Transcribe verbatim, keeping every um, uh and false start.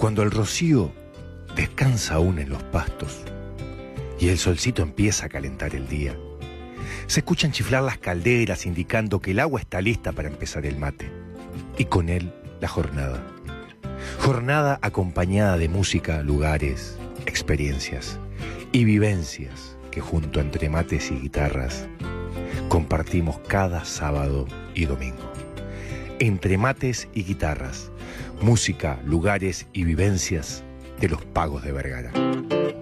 Cuando el rocío descansa aún en los pastos y el solcito empieza a calentar el día, se escuchan chiflar las calderas indicando que el agua está lista para empezar el mate, y con él la jornada. Jornada acompañada de música, lugares, experiencias y vivencias que junto a entre mates y guitarras compartimos cada sábado y domingo. Entre mates y guitarras, música, lugares y vivencias de los Pagos de Vergara.